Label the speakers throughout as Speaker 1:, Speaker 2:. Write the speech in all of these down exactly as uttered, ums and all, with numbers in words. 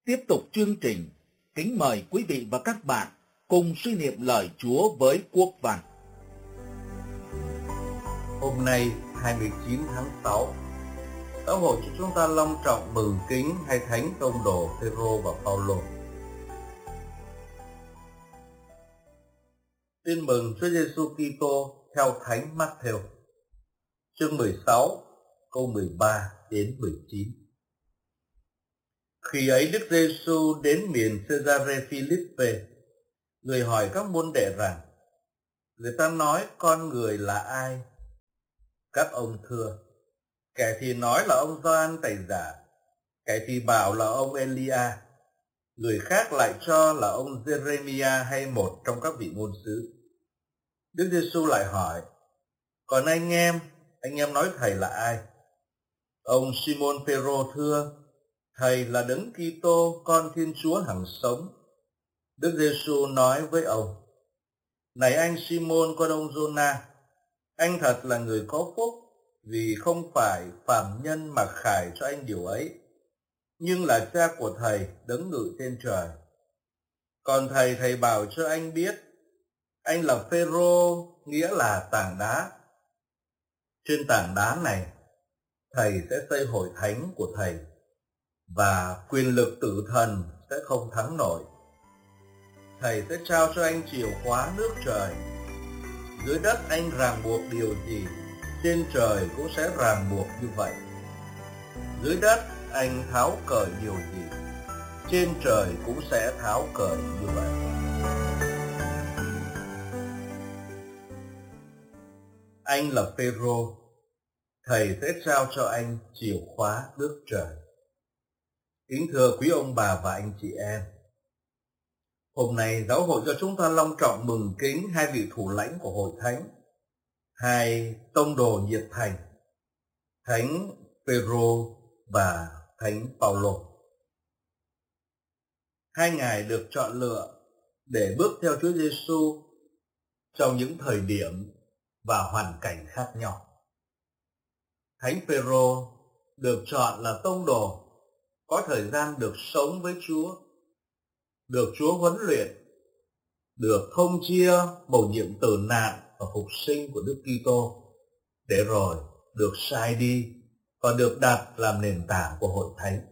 Speaker 1: Tiếp tục chương trình, kính mời quý vị và các bạn cùng suy niệm lời Chúa với Quốc Văn.
Speaker 2: Hôm nay hai mươi chín tháng sáu, giáo hội cho chúng ta long trọng mừng kính hai thánh tông đồ Phêrô và Phaolô. Tin mừng Chúa Giêsu Kitô theo thánh Mát-thêu, chương mười sáu, câu mười ba đến mười chín. Khi ấy Đức Giêsu đến miền Cesarea Philippe, người hỏi các môn đệ rằng: người ta nói con người là ai? Các ông thưa: kẻ thì nói là ông Gioan Tẩy Giả, kẻ thì bảo là ông Elia, người khác lại cho là ông Giê-rê-mi-a hay một trong các vị ngôn sứ. Đức Giêsu lại hỏi: còn anh em, anh em nói thầy là ai? Ông Simon Phêrô thưa: thầy là Đấng Kitô, con Thiên Chúa hằng sống. Đức Giêsu nói với ông: này anh Simon con ông Giô-na, anh thật là người có phúc, vì không phải phàm nhân mà khải cho anh điều ấy, nhưng là Cha của thầy đấng ngự trên trời. Còn thầy thầy bảo cho anh biết, anh là Phêrô, nghĩa là tảng đá. Trên tảng đá này, thầy sẽ xây hội thánh của thầy, và quyền lực tử thần sẽ không thắng nổi. Thầy sẽ trao cho anh chìa khóa nước trời. Dưới đất anh ràng buộc điều gì, trên trời cũng sẽ ràng buộc như vậy. Dưới đất anh tháo cởi điều gì, trên trời cũng sẽ tháo cởi như vậy. Anh là Phêrô, thầy sẽ trao cho anh chìa khóa nước trời. Kính thưa quý ông bà và anh chị em, hôm nay giáo hội cho chúng ta long trọng mừng kính hai vị thủ lãnh của hội thánh, hai tông đồ nhiệt thành, thánh Phêrô và thánh Phaolô. Hai ngài được chọn lựa để bước theo Chúa Giêsu trong những thời điểm và hoàn cảnh khác nhau. Thánh Phêrô được chọn là tông đồ có thời gian được sống với Chúa, được Chúa huấn luyện, được thông chia mầu nhiệm tử nạn và phục sinh của Đức Kitô, để rồi được sai đi và được đặt làm nền tảng của hội thánh.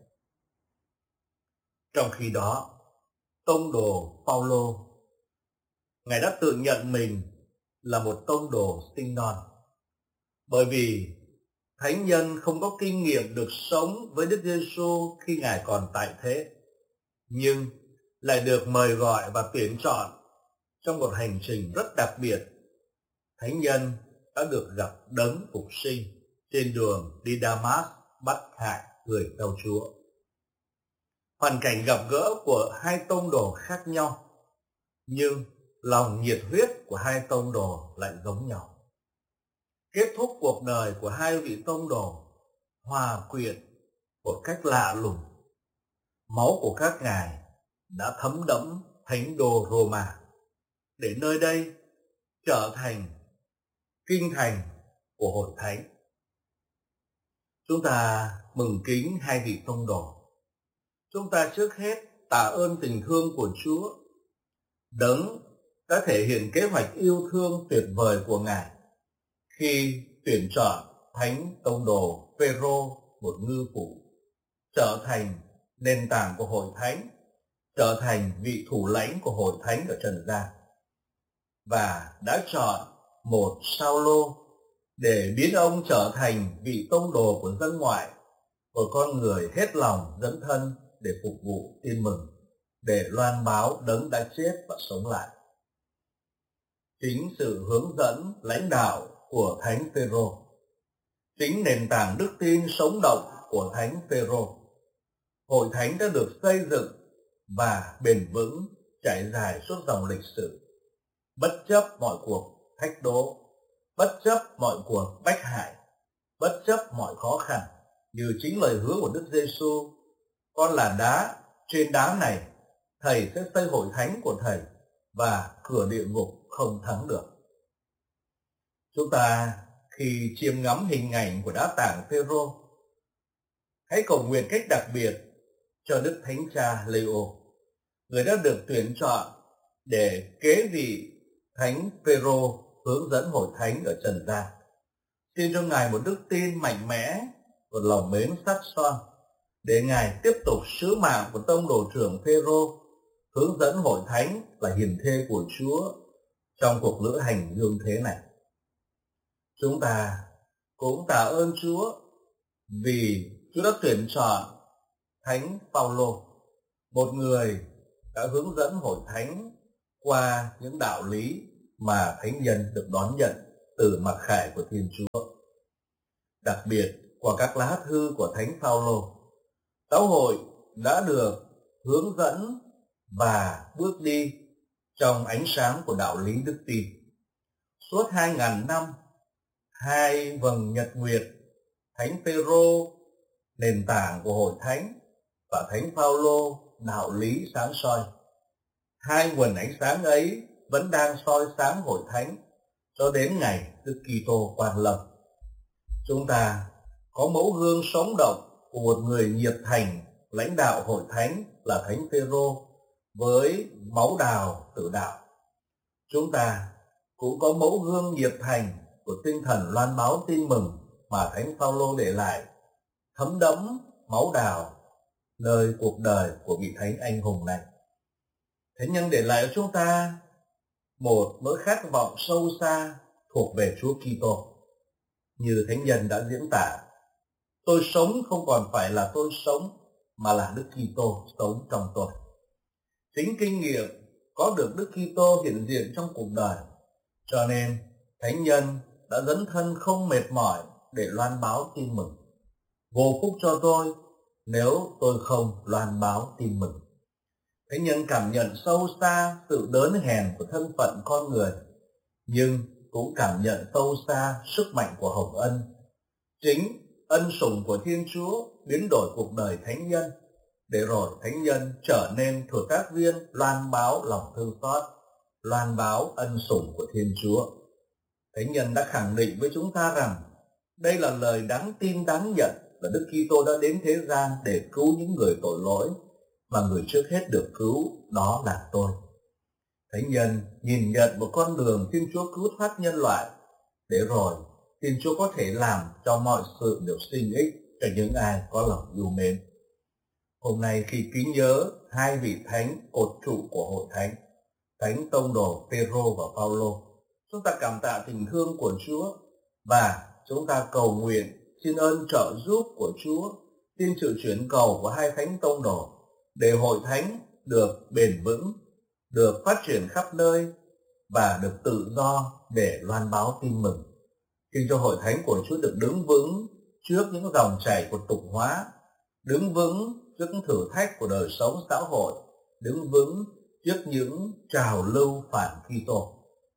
Speaker 2: Trong khi đó, tông đồ Phaolô, ngài đã tự nhận mình là một tông đồ sinh non, bởi vì thánh nhân không có kinh nghiệm được sống với Đức Giêsu khi ngài còn tại thế, nhưng lại được mời gọi và tuyển chọn trong một hành trình rất đặc biệt. Thánh nhân đã được gặp đấng phục sinh trên đường đi Đa-mát bắt hại người theo Chúa. Hoàn cảnh gặp gỡ của hai tông đồ khác nhau, nhưng lòng nhiệt huyết của hai tông đồ lại giống nhau. Kết thúc cuộc đời của hai vị tông đồ hòa quyện một cách lạ lùng. Máu của các ngài đã thấm đẫm thánh đô Roma, để nơi đây trở thành kinh thành của hội thánh. Chúng ta mừng kính hai vị tông đồ. Chúng ta trước hết tạ ơn tình thương của Chúa, đấng đã thể hiện kế hoạch yêu thương tuyệt vời của ngài khi tuyển chọn thánh tông đồ Phêrô, một ngư phủ, trở thành nền tảng của hội thánh, trở thành vị thủ lãnh của hội thánh ở trần gian, và đã chọn một Sao-lô để biến ông trở thành vị tông đồ của dân ngoại, một con người hết lòng dấn thân để phục vụ tin mừng, để loan báo đấng đã chết và sống lại. Chính sự hướng dẫn lãnh đạo của thánh Phêrô, chính nền tảng đức tin sống động của thánh Phêrô, hội thánh đã được xây dựng và bền vững trải dài suốt dòng lịch sử, bất chấp mọi cuộc thách đố, bất chấp mọi cuộc bách hại, bất chấp mọi khó khăn, như chính lời hứa của Đức Giêsu: con là đá, trên đá này thầy sẽ xây hội thánh của thầy, và cửa địa ngục không thắng được. Chúng ta khi chiêm ngắm hình ảnh của đá tảng Phêrô, hãy cầu nguyện cách đặc biệt cho Đức Thánh Cha Leo, người đã được tuyển chọn để kế vị Thánh Phêrô hướng dẫn hội thánh ở trần gian. Xin cho Ngài một đức tin mạnh mẽ và lòng mến sắt son, để Ngài tiếp tục sứ mạng của tông đồ trưởng Phêrô hướng dẫn hội thánh là hiền thê của Chúa trong cuộc lữ hành dương thế này. Chúng ta cũng tạ ơn Chúa vì Chúa đã tuyển chọn Thánh Phaolô, một người đã hướng dẫn hội thánh qua những đạo lý mà thánh nhân được đón nhận từ mặc khải của Thiên Chúa. Đặc biệt qua các lá thư của Thánh Phaolô, giáo hội đã được hướng dẫn và bước đi trong ánh sáng của đạo lý đức tin. Suốt hai ngàn năm, hai vầng nhật nguyệt, Thánh Phêrô nền tảng của hội thánh và Thánh Phaolô đạo lý sáng soi. Hai nguồn ánh sáng ấy vẫn đang soi sáng hội thánh cho đến ngày Đức Kitô quang lâm. Chúng ta có mẫu gương sống động của một người nhiệt thành lãnh đạo hội thánh là Thánh Phêrô với máu đào tử đạo. Chúng ta cũng có mẫu gương nhiệt thành của tinh thần loan báo tin mừng mà Thánh Phaolô để lại, thấm đẫm máu đào nơi cuộc đời của vị thánh anh hùng này. Thánh nhân để lại cho chúng ta một nỗi khát vọng sâu xa thuộc về Chúa Kitô. Như thánh nhân đã diễn tả, tôi sống không còn phải là tôi sống, mà là Đức Kitô sống trong tôi. Chính kinh nghiệm có được Đức Kitô hiện diện trong cuộc đời, cho nên thánh nhân đã dấn thân không mệt mỏi để loan báo tin mừng. Vô phúc cho tôi nếu tôi không loan báo tin mừng. Thánh nhân cảm nhận sâu xa sự đớn hèn của thân phận con người, nhưng cũng cảm nhận sâu xa sức mạnh của hồng ân. Chính ân sủng của Thiên Chúa biến đổi cuộc đời thánh nhân, để rồi thánh nhân trở nên thừa tác viên loan báo lòng thương xót, loan báo ân sủng của Thiên Chúa. Thánh nhân đã khẳng định với chúng ta rằng đây là lời đáng tin đáng nhận, là Đức Kitô đã đến thế gian để cứu những người tội lỗi, mà người trước hết được cứu đó là tôi. Thánh nhân nhìn nhận một con đường Thiên Chúa cứu thoát nhân loại, để rồi Thiên Chúa có thể làm cho mọi sự đều sinh ích cho những ai có lòng yêu mến. Hôm nay khi kính nhớ hai vị thánh cột trụ của hội thánh, Thánh tông đồ Phêrô và Phaolô, chúng ta cảm tạ tình thương của Chúa và chúng ta cầu nguyện xin ơn trợ giúp của Chúa, xin sự chuyển cầu của hai thánh tông đồ để hội thánh được bền vững, được phát triển khắp nơi và được tự do để loan báo tin mừng. Xin cho hội thánh của Chúa được đứng vững trước những dòng chảy của tục hóa, đứng vững trước những thử thách của đời sống xã hội, đứng vững trước những trào lưu phản Kitô.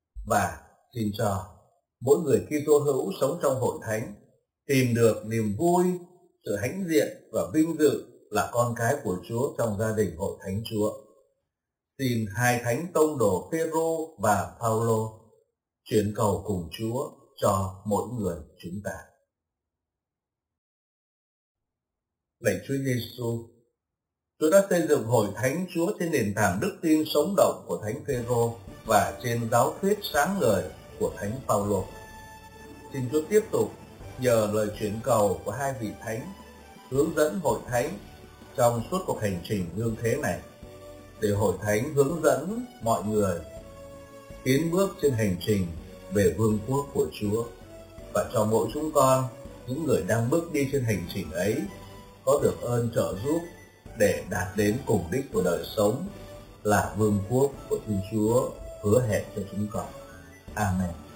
Speaker 2: Và xin cho mỗi người Kitô hữu sống trong hội thánh tìm được niềm vui, sự hãnh diện và vinh dự là con cái của Chúa trong gia đình hội thánh Chúa. Xin hai thánh tông đồ Phêrô và Phaolô chuyển cầu cùng Chúa cho mỗi người chúng ta. Lạy Chúa Giêsu, Chúa đã xây dựng hội thánh Chúa trên nền tảng đức tin sống động của Thánh Phêrô và trên giáo thuyết sáng ngời của Thánh Phaolô. Xin Chúa tiếp tục nhờ lời chuyển cầu của hai vị thánh hướng dẫn hội thánh trong suốt cuộc hành trình dương thế này, để hội thánh hướng dẫn mọi người tiến bước trên hành trình về vương quốc của Chúa, và cho mỗi chúng con, những người đang bước đi trên hành trình ấy, có được ơn trợ giúp để đạt đến cùng đích của đời sống là vương quốc của Thiên Chúa hứa hẹn cho chúng con. Amen.